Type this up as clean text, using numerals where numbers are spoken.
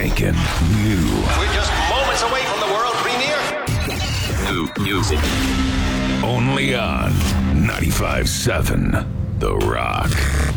spanking new. We're just moments away from the world premiere. New music. Only on 95.7 The Rock.